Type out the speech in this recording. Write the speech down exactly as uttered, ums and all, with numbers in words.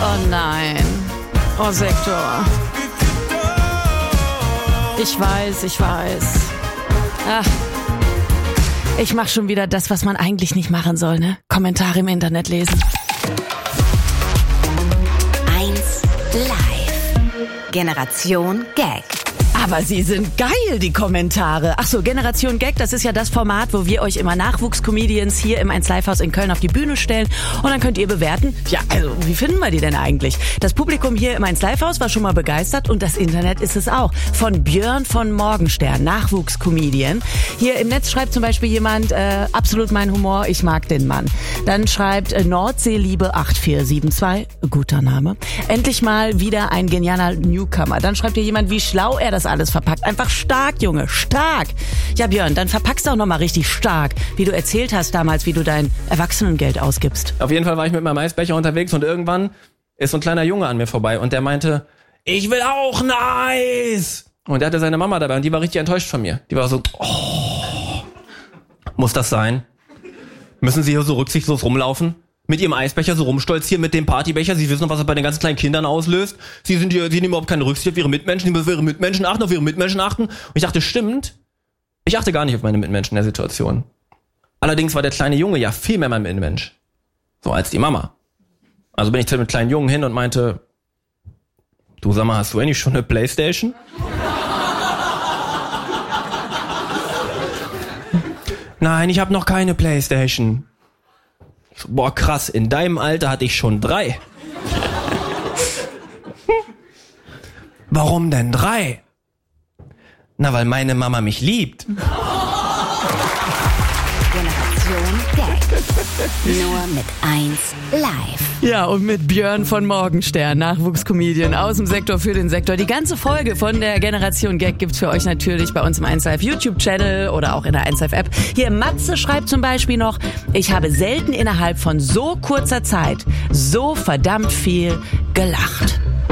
Oh nein. Oh, Sektor. Ich weiß, ich weiß. Ach. Ich mach schon wieder das, was man eigentlich nicht machen soll, ne? Kommentare im Internet lesen. eins Live. Generation Gag. Aber sie sind geil, die Kommentare. Ach so, Generation Gag, das ist ja das Format, wo wir euch immer Nachwuchscomedians hier im eins Live Haus in Köln auf die Bühne stellen und dann könnt ihr bewerten, ja, also wie finden wir die denn eigentlich? Das Publikum hier im eins Live Haus war schon mal begeistert und das Internet ist es auch. Von Björn von Morgenstern, Nachwuchscomedian. Hier im Netz schreibt zum Beispiel jemand, äh, absolut mein Humor, ich mag den Mann. Dann schreibt äh, Nordseeliebe acht vier sieben zwei, guter Name. Endlich mal wieder ein genialer Newcomer. Dann schreibt hier jemand, wie schlau er das alles verpackt. Einfach stark, Junge, stark. Ja, Björn, dann verpackst du auch nochmal richtig stark, wie du erzählt hast damals, wie du dein Erwachsenengeld ausgibst. Auf jeden Fall war ich mit meinem Eisbecher unterwegs und irgendwann ist so ein kleiner Junge an mir vorbei und der meinte, ich will auch ein Eis. Und der hatte seine Mama dabei und die war richtig enttäuscht von mir. Die war so, oh, muss das sein? Müssen Sie hier so rücksichtslos rumlaufen? Mit ihrem Eisbecher so rumstolzieren, mit dem Partybecher. Sie wissen noch, was das bei den ganzen kleinen Kindern auslöst. Sie sind hier, sie nehmen überhaupt keine Rücksicht auf ihre Mitmenschen. Sie müssen auf ihre Mitmenschen achten, auf ihre Mitmenschen achten. Und ich dachte, stimmt. Ich achte gar nicht auf meine Mitmenschen in der Situation. Allerdings war der kleine Junge ja viel mehr mein Mitmensch. So als die Mama. Also bin ich zu dem kleinen Jungen hin und meinte, du sag mal, hast du eigentlich schon eine Playstation? Nein, ich habe noch keine Playstation. Boah, krass, in deinem Alter hatte ich schon drei. Warum denn drei? Na, weil meine Mama mich liebt. Generation Gag. Nur mit eins Live. Ja, und mit Björn von Morgenstern, Nachwuchscomedian aus dem Sektor für den Sektor. Die ganze Folge von der Generation Gag gibt's für euch natürlich bei uns im eins Live YouTube-Channel oder auch in der eins Live App. Hier Matze schreibt zum Beispiel noch, ich habe selten innerhalb von so kurzer Zeit so verdammt viel gelacht.